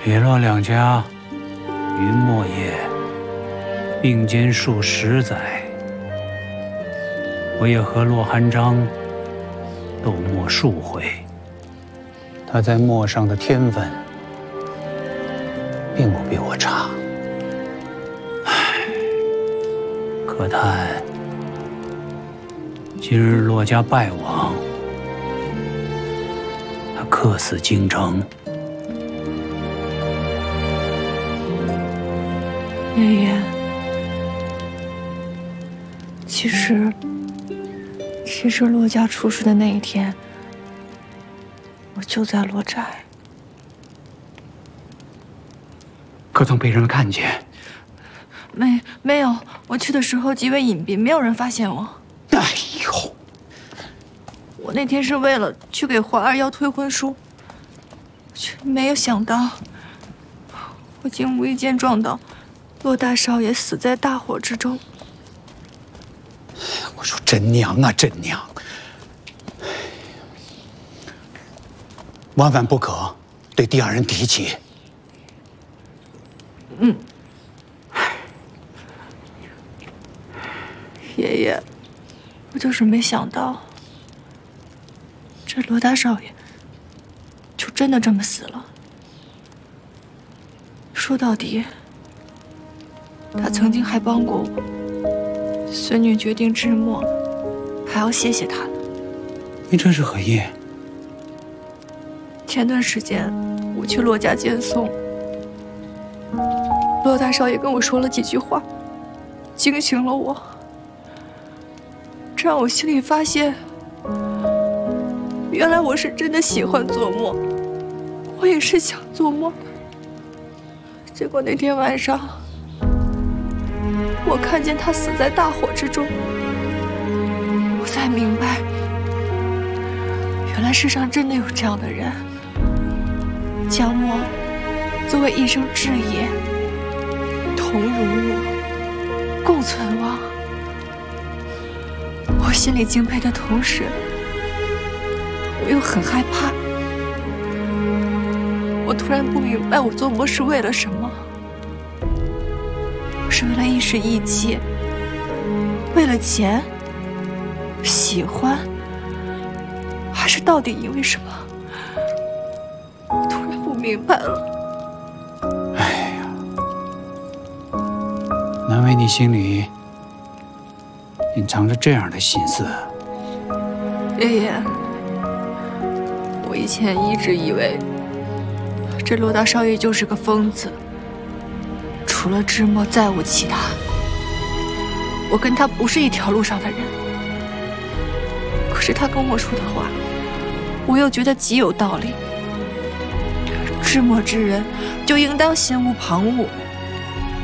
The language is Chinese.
李洛两家于末夜并肩数10载，我也和洛寒章斗墨数回。他在墨上的天分并不比我差，可叹今日洛家败亡，他客死京城。 爷爷，其实洛家出事的那一天，我就在洛宅。 可曾被人看见？ 没有，我去的时候极为隐蔽，没有人发现我。 哎呦！ 我那天是为了去给华儿要退婚书，却没有想到，我竟无意间撞到洛大少爷死在大火之中。 我说真娘啊，真娘！万万不可对第二人提起。 爷爷，我就是没想到，这罗大少爷就真的这么死了。说到底，他曾经还帮过我，孙女决定治墨，还要谢谢他呢。 你这是何意？ 前段时间我去洛家见送，洛大少爷跟我说了几句话，惊醒了我，这让我心里发现，原来我是真的喜欢做墨，我也是想做墨的。结果那天晚上，我看见他死在大火之中，我才明白，原来世上真的有这样的人，将墨作为一生志业，同荣我，共存亡。我心里敬佩的同时，我又很害怕。我突然不明白，我做墨是为了什么？是为了一时意气？为了钱？喜欢？还是到底因为什么？我突然不明白了。 哎呀，难为你心里隐藏着这样的心思。 爷爷，我以前一直以为这罗大少爷就是个疯子，除了芝墨再无其他。我跟他不是一条路上的人。可是他跟我说的话，我又觉得极有道理。治墨之人就应当心无旁骛，